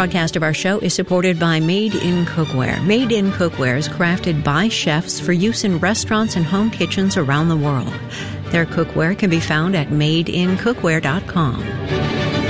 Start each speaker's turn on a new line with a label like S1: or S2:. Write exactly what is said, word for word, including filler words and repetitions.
S1: broadcast of our show is supported by Made in Cookware. Made in Cookware is crafted by chefs for use in restaurants and home kitchens around the world. Their cookware can be found at made in cookware dot com.